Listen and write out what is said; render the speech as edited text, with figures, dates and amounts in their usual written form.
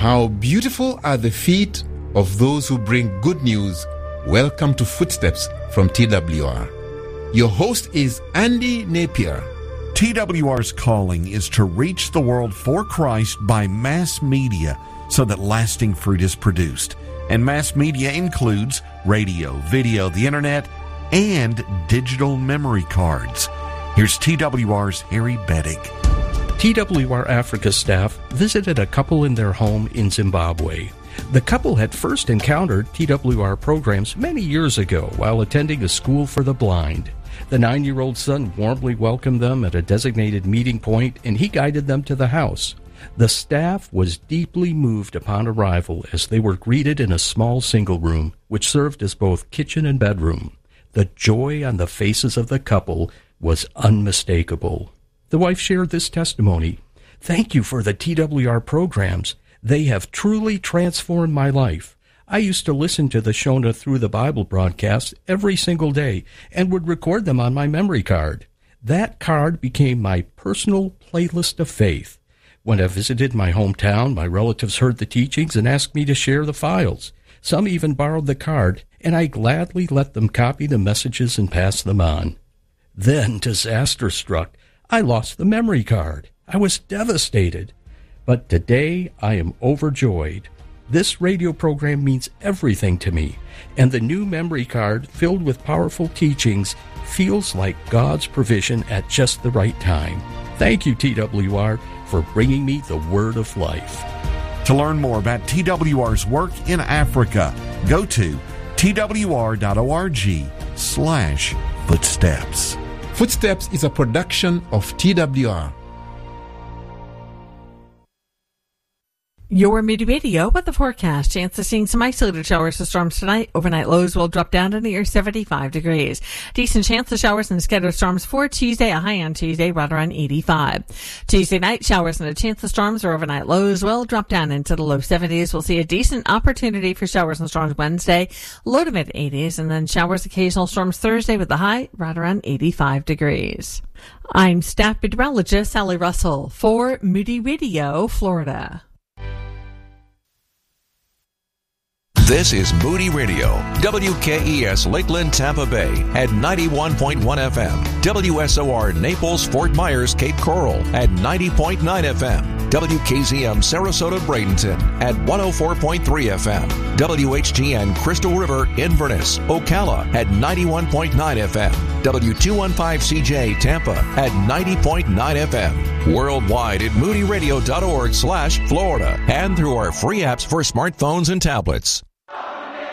How beautiful are the feet of those who bring good news. Welcome to Footsteps from TWR. Your host is Andy Napier. TWR's calling is to reach the world for Christ by mass media so that lasting fruit is produced. And mass media includes radio, video, the internet, and digital memory cards. Here's TWR's Harry Bettig. TWR Africa staff visited a couple in their home in Zimbabwe. The couple had first encountered TWR programs many years ago while attending a school for the blind. The 9-year-old son warmly welcomed them at a designated meeting point, and he guided them to the house. The staff was deeply moved upon arrival as they were greeted in a small single room, which served as both kitchen and bedroom. The joy on the faces of the couple was unmistakable. The wife shared this testimony. "Thank you for the TWR programs. They have truly transformed my life. I used to listen to the Shona Through the Bible broadcasts every single day and would record them on my memory card. That card became my personal playlist of faith. When I visited my hometown, my relatives heard the teachings and asked me to share the files. Some even borrowed the card, and I gladly let them copy the messages and pass them on. Then disaster struck. I lost the memory card. I was devastated. But today I am overjoyed. This radio program means everything to me, and the new memory card filled with powerful teachings feels like God's provision at just the right time. Thank you, TWR, for bringing me the word of life." To learn more about TWR's work in Africa, go to twr.org/footsteps. Footsteps is a production of TWR. Your Moody Radio with the forecast. Chance of seeing some isolated showers or storms tonight. Overnight lows will drop down to near 75 degrees. Decent chance of showers and scattered storms for Tuesday. A high on Tuesday right around 85. Tuesday night showers and a chance of storms or overnight lows will drop down into the low 70s. We'll see a decent opportunity for showers and storms Wednesday. Low to mid 80s. And then showers, occasional storms Thursday with a high right around 85 degrees. I'm staff meteorologist Sally Russell for Moody Radio, Florida. This is Moody Radio, WKES Lakeland, Tampa Bay at 91.1 FM, WSOR Naples, Fort Myers, Cape Coral at 90.9 FM, WKZM Sarasota, Bradenton at 104.3 FM, WHGN Crystal River, Inverness, Ocala at 91.9 FM, W215CJ Tampa at 90.9 FM, worldwide at moodyradio.org/Florida and through our free apps for smartphones and tablets.